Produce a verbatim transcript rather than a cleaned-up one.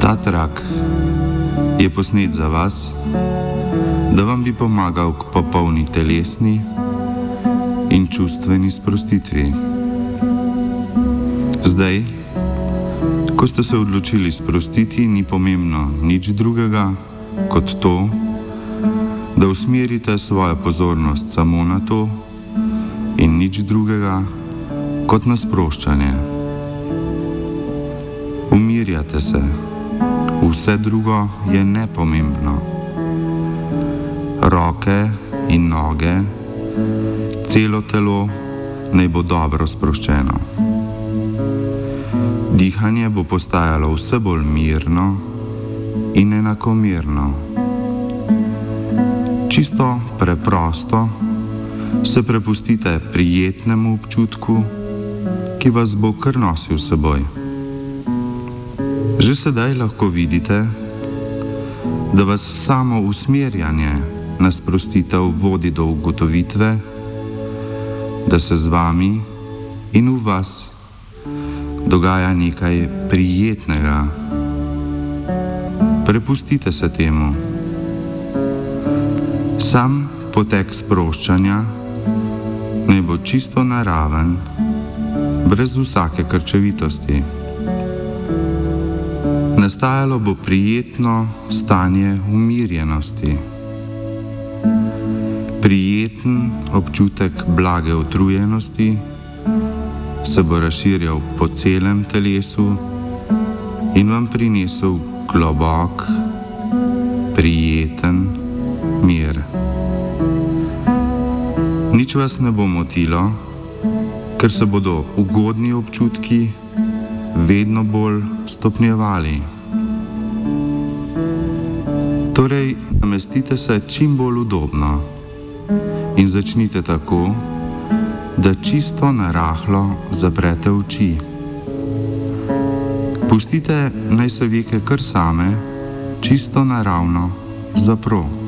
Ta trak je posnet za vas, da vam bi pomagal k popolni telesni in čustveni sprostitvi. Zdaj, ko ste se odločili sprostiti, ni pomembno nič drugega kot to, da usmerite svojo pozornost samo na to in nič drugega kot na sproščanje. Umirjate se, vse drugo je nepomembno. Roke in noge, celo telo naj bo dobro sproščeno. Dihanje bo postajalo vse bolj mirno in enakomerno. Čisto preprosto se prepustite prijetnemu občutku, ki vas bo kar nosil s seboj. Že sedaj lahko vidite, da vas samo usmerjanje na sprostitev vodi do ugotovitve, da se z vami in v vas dogaja nekaj prijetnega. Prepustite se temu. Sam potek sproščanja naj bo čisto naraven, brez vsake krčevitosti. Nastajalo bo prijetno stanje umirjenosti. Prijeten občutek blage utrujenosti se bo razširjal po celem telesu in vam prinesel globok, prijeten mir. Nič vas ne bo motilo, ker se bodo ugodni občutki vedno bolj stopnjevali. Torej, namestite se čim bolj udobno in začnite tako, da čisto narahlo zaprete oči. Pustite, naj se veke kar same, čisto naravno zapro.